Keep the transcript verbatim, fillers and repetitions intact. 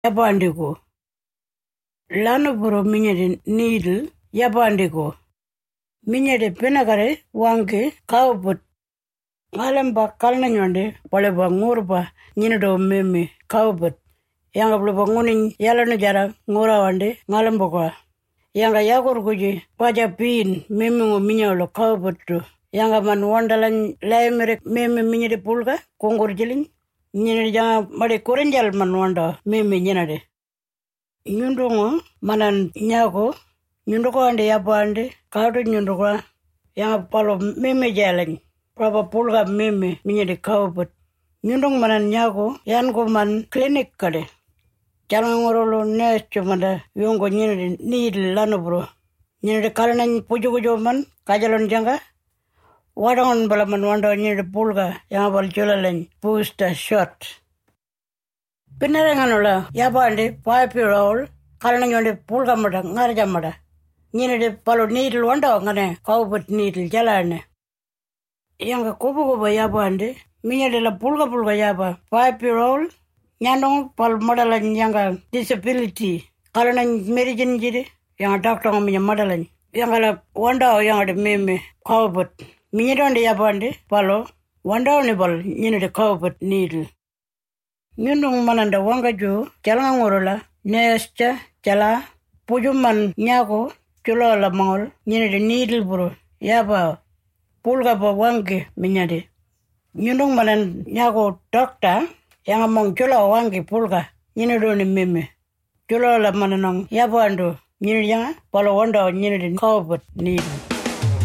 yapandigo. Lanuburo minyede needle yapandigo. Minyede penagare wangi kawput. Ngalamba kalna nyonde paleba ngurba nyinido meme kawput. Yanga paleba ngunin yalanu jara ngura wande ngalamba kwa. Yanga yakur kuji paja pin meme ngo minyolo kawput. Yanga man wandalan laimere meme minyede pulga kongur jilin. Nyinede janga made korenjal man wanda meme nyinade. Nyundongo manan nyako nyundoko ande yapande kawdo nyundoko yanga palo meme jalan. Praba pulga meme minyede kawput. Nyundong manan nyako yanko man klinik kade. Jalan ngorolo necho manda yongo nyinede needle lanubro. Nyinede kalanan pujo-pujo man kajalon janga. Wadangon bala man wanda nyinede pulga yanga bal julalan booster shot. Pinaranganola yapande five year old kalanan yonde pulga mada ngarja mada. Nyinede palo needle wanda ngane kawput needle jalane. Yanga kubu kubu yapande minyede la pulga pulga yapa five year old nyandong pal madalan yanga disability kalanan medicine jide yanga doctor ngaminya madalan yanga la wanda yanga de meme kawput minyede onde yapande palo wanda oni bal nyinede kawput needle. Nyundong mananda wanga jo jalanga ngorola nescha jala pujuman nyako chulo la mangol nyinede needle bro yapa pulga ba wangi minyade. Nyundong manan nyako doctor yanga mong chulo wangi pulga nyinede oni meme chulo la mananong yapa ando nyinede yanga palo wanda nyinede kawput needle.